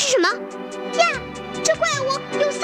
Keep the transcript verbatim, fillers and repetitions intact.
是什么？呀，这怪物有三